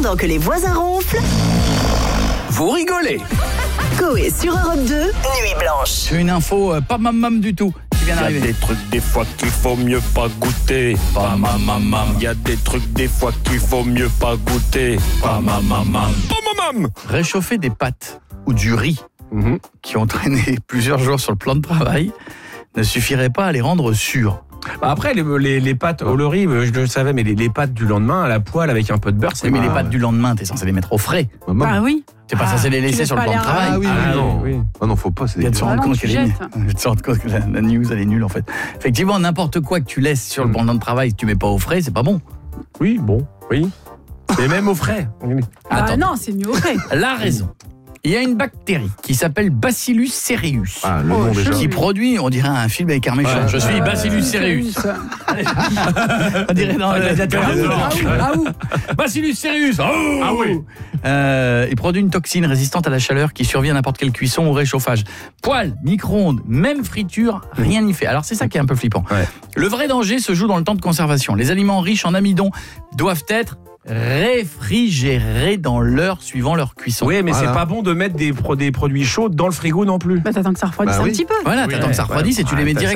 Pendant que les voisins ronflent, Vous rigolez. Coé sur Europe 2, Nuit Blanche. C'est une info pas mam du tout qui vient Il y a d'arriver. des trucs des fois qu'il faut mieux pas goûter. Pas mamam. Il y a des trucs des fois qu'il faut mieux pas goûter. Pas mamam. Pas mamam. Réchauffer des pâtes ou du riz qui ont traîné plusieurs jours sur le plan de travail ne suffirait pas à les rendre sûrs. Bah après, les pâtes au riz, je le savais, mais les pâtes du lendemain à la poêle avec un peu de beurre, c'est Oui, mais les pâtes du lendemain, t'es censé les mettre au frais. Ah oui. T'es pas censé les tu laisser laisses sur le pas plan de l'air- travail. Ah oui, oui. Ah non, faut pas, c'est Tu viens de se rendre Ah non, compte tu qu'elle est nulle. jettes. Tu viens de se rendre compte que la news, elle est nulle en fait. Effectivement, n'importe quoi que tu laisses sur le plan de travail, si tu mets pas au frais, c'est pas bon. Oui, bon, oui. Et même au frais. Ah non, c'est mieux au frais. La raison. Il y a une bactérie qui s'appelle Bacillus cereus. Ah, le nom déjà. Qui produit, on dirait un film avec un méchant. Je suis Bacillus cereus. On dirait dans Gladiateur. Ah oui. Bacillus cereus. Ah oui. Il produit une toxine résistante à la chaleur qui survient à n'importe quelle cuisson ou réchauffage. Poêle, micro-ondes, même friture, rien n'y fait. Alors c'est ça qui est un peu flippant. Ouais. Le vrai danger se joue dans le temps de conservation. Les aliments riches en amidon doivent être réfrigérés dans l'heure suivant leur cuisson. Oui, mais Voilà. c'est pas bon de mettre des produits chauds dans le frigo non plus. Bah t'attends que ça refroidisse Bah un oui. petit peu. Voilà, t'attends que ça refroidisse et tu les mets t'as direct